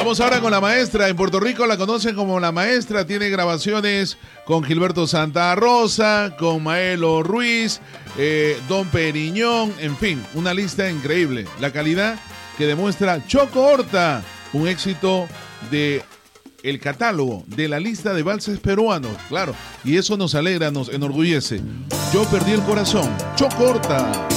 Vamos ahora con la maestra. En Puerto Rico la conocen como la maestra. Tiene grabaciones con Gilberto Santa Rosa, con Maelo Ruiz, Don Periñón, en fin, una lista increíble. La calidad que demuestra Choco Horta, un éxito de el catálogo de la lista de valses peruanos, claro, y eso nos alegra, nos enorgullece. Yo perdí el corazón, Choco Horta.